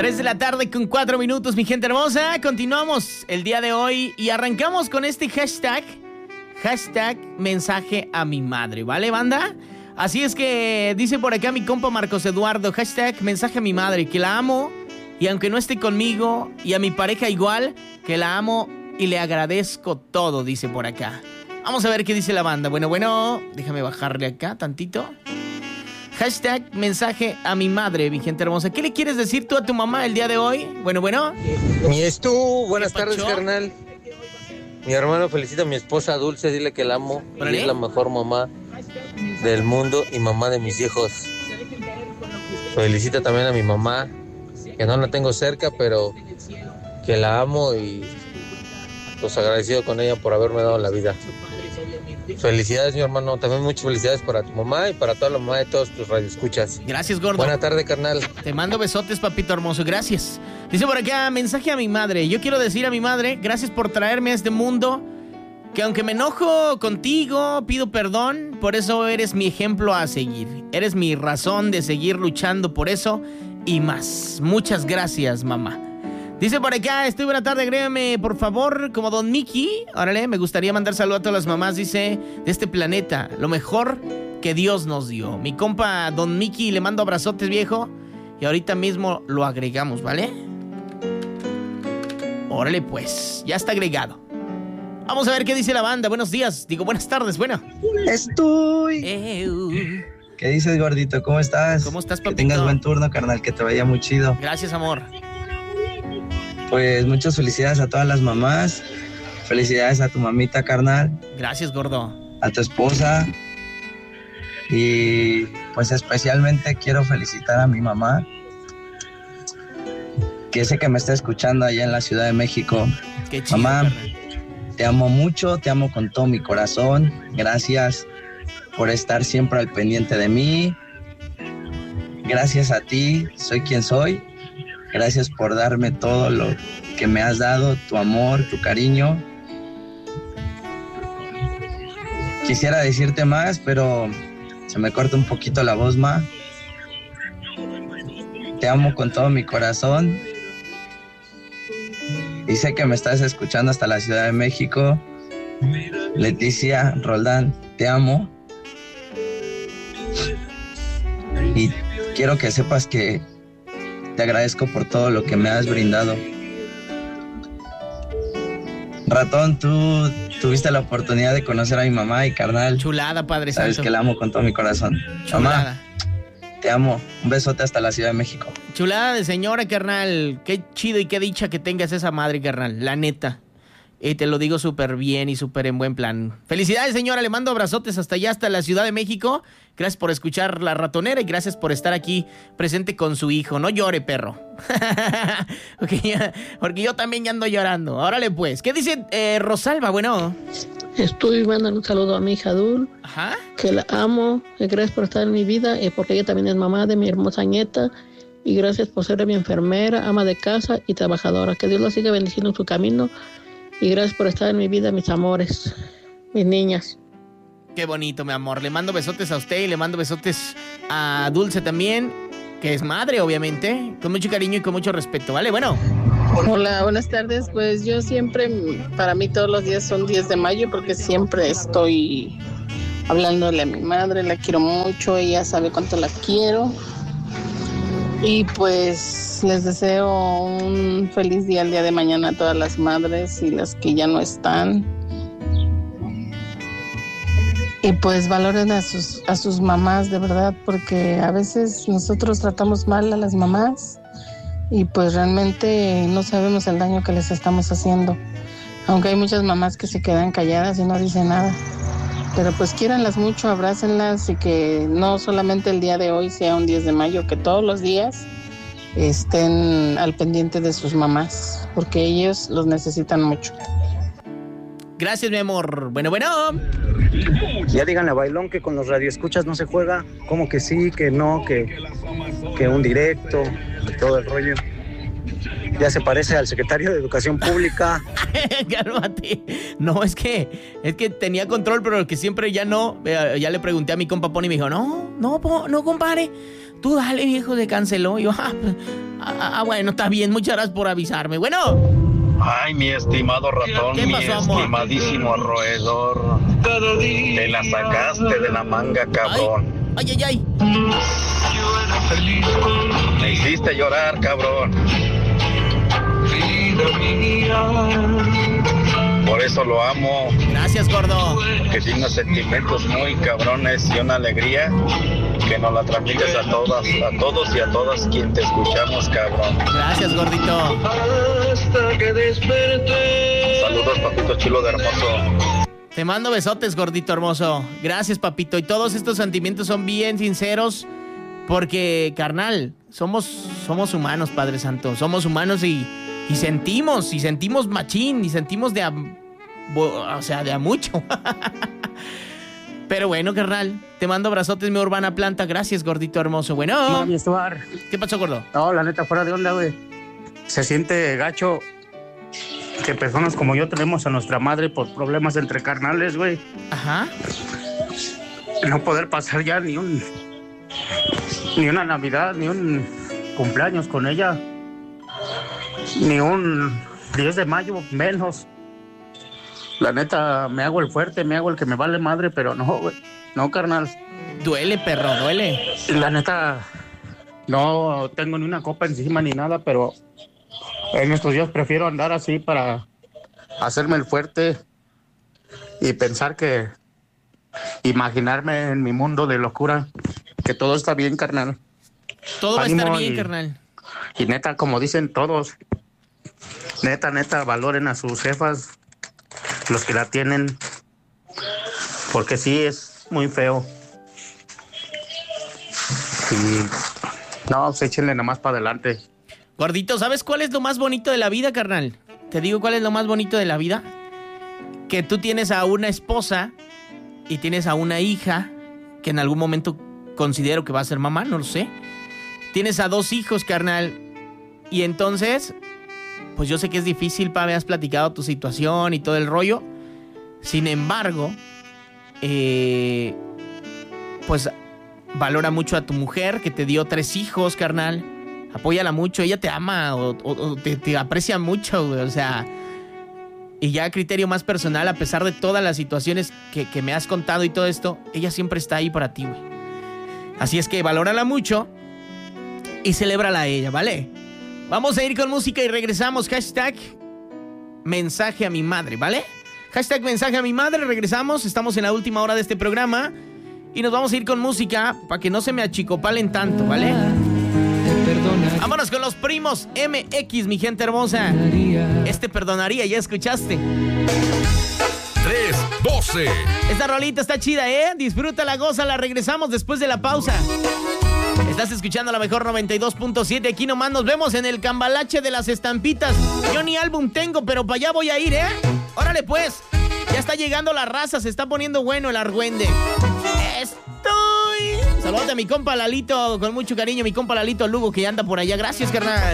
3 de la tarde con 4 minutos, mi gente hermosa. Continuamos el día de hoy y arrancamos con este hashtag mensaje a mi madre, ¿vale, banda? Así es que dice por acá mi compa Marcos Eduardo, hashtag mensaje a mi madre, que la amo y aunque no esté conmigo, y a mi pareja igual, que la amo y le agradezco todo, dice por acá. Vamos a ver qué dice la banda. Bueno, déjame bajarle acá tantito. Hashtag mensaje a mi madre, mi gente hermosa. ¿Qué le quieres decir tú a tu mamá el día de hoy? Bueno. Mi Estu, buenas tardes, carnal. Mi hermano felicita a mi esposa Dulce, dile que la amo. Y es la mejor mamá del mundo y mamá de mis hijos. Felicita también a mi mamá, que no la tengo cerca, pero que la amo y pues agradecido con ella por haberme dado la vida. Felicidades, mi hermano. También muchas felicidades para tu mamá y para toda la mamá de todos tus radioescuchas. Gracias, gordo. Buena tarde, carnal. Te mando besotes, papito hermoso. Gracias. Dice por acá, mensaje a mi madre. Yo quiero decir a mi madre, gracias por traerme a este mundo, que aunque me enojo contigo, pido perdón. Por eso eres mi ejemplo a seguir. Eres mi razón de seguir luchando por eso y más. Muchas gracias, mamá. Dice por acá, estoy buena tarde, agrégame por favor como Don Mickey. Órale, me gustaría mandar saludo a todas las mamás, dice, de este planeta. Lo mejor que Dios nos dio. Mi compa Don Mickey, le mando abrazotes, viejo. Y ahorita mismo lo agregamos, ¿vale? Órale pues, ya está agregado. Vamos a ver qué dice la banda. Buenos días, digo buenas tardes, bueno. Estoy. ¿Qué dices, gordito? ¿Cómo estás? ¿Cómo estás, papito? Que tengas buen turno, carnal, que te vaya muy chido. Gracias, amor. Pues muchas felicidades a todas las mamás. Felicidades a tu mamita, carnal. Gracias, gordo. A tu esposa. Y pues especialmente quiero felicitar a mi mamá, que sé que me está escuchando allá en la Ciudad de México. Qué chido, mamá, carnal. Te amo mucho, te amo con todo mi corazón. Gracias por estar siempre al pendiente de mí. Gracias a ti, soy quien soy. Gracias por darme todo lo que me has dado, tu amor, tu cariño. Quisiera decirte más, pero se me corta un poquito la voz, ma. Te amo con todo mi corazón. Y sé que me estás escuchando hasta la Ciudad de México. Leticia, Roldán, te amo. Y quiero que sepas que te agradezco por todo lo que me has brindado. Ratón, tú tuviste la oportunidad de conocer a mi mamá y carnal. Chulada, Padre Sabes Santo. que la amo con todo mi corazón. Chulada. Mamá, te amo. Un besote hasta la Ciudad de México. Chulada de señora, carnal. Qué chido y qué dicha que tengas esa madre, carnal. La neta. Y te lo digo súper bien y súper en buen plan. Felicidades, señora. Le mando abrazotes hasta allá, hasta la Ciudad de México. Gracias por escuchar La Ratonera y gracias por estar aquí presente con su hijo. No llore, perro. Porque yo también ya ando llorando. Órale, pues. ¿Qué dice Rosalba? Bueno. Estoy mandando un saludo a mi hija Dul. Ajá. Que la amo. Que gracias por estar en mi vida. Porque ella también es mamá de mi hermosa nieta. Y gracias por ser mi enfermera, ama de casa y trabajadora. Que Dios la siga bendiciendo en su camino. Y gracias por estar en mi vida, mis amores, mis niñas. Qué bonito, mi amor. Le mando besotes a usted y le mando besotes a Dulce también, que es madre, obviamente, con mucho cariño y con mucho respeto, ¿vale? Bueno. Hola, buenas tardes. Pues yo siempre, para mí todos los días son 10 de mayo porque siempre estoy hablándole a mi madre, la quiero mucho, ella sabe cuánto la quiero. Y pues les deseo un feliz día el día de mañana a todas las madres y las que ya no están. Y pues valoren a sus mamás de verdad, porque a veces nosotros tratamos mal a las mamás y pues realmente no sabemos el daño que les estamos haciendo. Aunque hay muchas mamás que se quedan calladas y no dicen nada. Pero pues quiéranlas mucho, abrácenlas y que no solamente el día de hoy sea un 10 de mayo, que todos los días estén al pendiente de sus mamás, porque ellos los necesitan mucho. Gracias, mi amor. Bueno. Ya díganle a Bailón que con los radioescuchas no se juega. Como que sí, que no, que un directo, y todo el rollo. Ya se parece al secretario de Educación Pública. Cálmate. No, es que tenía control, pero que siempre ya no. Ya le pregunté a mi compa Pony y me dijo, no, compadre. Tú dale, viejo, se canceló. Y yo, Bueno, está bien. Muchas gracias por avisarme. Bueno. Ay, mi estimado ratón, ¿Qué pasó, amor? estimadísimo roedor. Te la sacaste de la manga, cabrón. Ay. Me hiciste llorar, cabrón. Por eso lo amo. Gracias, gordo. Que tiene unos sentimientos muy cabrones y una alegría que nos la transmites a todos y a todas quien te escuchamos, cabrón. Gracias, gordito. Hasta que desperté. Saludos, papito chulo de hermoso. Te mando besotes, gordito hermoso. Gracias, papito. Y todos estos sentimientos son bien sinceros porque, carnal, somos humanos, Padre Santo. Somos humanos y sentimos machín, y sentimos de a mucho. Pero bueno, carnal, te mando abrazotes, mi urbana planta. Gracias, gordito hermoso. Bueno. Mami, Estuar. ¿Qué pasó, gordo? No, la neta, fuera de onda, güey. Se siente gacho que personas como yo tenemos a nuestra madre por problemas entre carnales, güey. Ajá. No poder pasar ya ni una Navidad, ni un cumpleaños con ella. Ni un 10 de mayo, menos. La neta, me hago el fuerte, me hago el que me vale madre, pero no, güey. No, carnal. Duele, perro, duele. La neta, no tengo ni una copa encima ni nada, pero en estos días prefiero andar así para hacerme el fuerte y pensar que... Imaginarme en mi mundo de locura que todo está bien, carnal. Todo va a estar bien, carnal. Y neta, como dicen todos, neta, valoren a sus jefas, los que la tienen, porque sí es muy feo. Y no, pues échenle nada más para adelante. Gordito, ¿sabes cuál es lo más bonito de la vida, carnal? Te digo cuál es lo más bonito de la vida. Que tú tienes a una esposa y tienes a una hija que en algún momento considero que va a ser mamá, no lo sé. Tienes a 2 hijos, carnal. Y entonces, pues yo sé que es difícil, me has platicado tu situación y todo el rollo. Sin embargo, pues valora mucho a tu mujer que te dio 3 hijos, carnal. Apóyala mucho, ella te ama o te aprecia mucho, güey. O sea, y ya a criterio más personal, a pesar de todas las situaciones que me has contado y todo esto, ella siempre está ahí para ti, güey. Así es que valórala mucho y celébrala a ella, ¿vale? Vamos a ir con música y regresamos. Hashtag mensaje a mi madre, ¿vale? Hashtag mensaje a mi madre, regresamos. Estamos en la última hora de este programa y nos vamos a ir con música para que no se me achicopalen tanto, ¿vale? Vámonos con los primos MX, mi gente hermosa. Perdonaría, ya escuchaste. 3-12. Esta rolita está chida, disfrútala, gózala. Regresamos después de la pausa. Estás escuchando la mejor 92.7. Aquí nomás nos vemos en el cambalache de las estampitas. Yo ni álbum tengo, pero para allá voy a ir, Órale pues. Ya está llegando la raza, se está poniendo bueno el argüende. Saludos a mi compa Lalito, con mucho cariño, mi compa Lalito Lugo, que ya anda por allá. Gracias, carnal.